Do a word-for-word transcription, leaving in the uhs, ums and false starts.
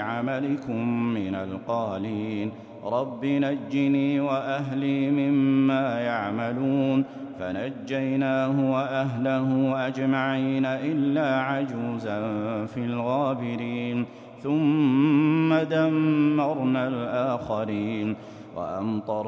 بعملكم من القالين رب نجني وأهلي مما يعملون فنجيناه وأهله أجمعين إلا عجوزا في الغابرين ثم دمرنا الآخرين وأمطرنا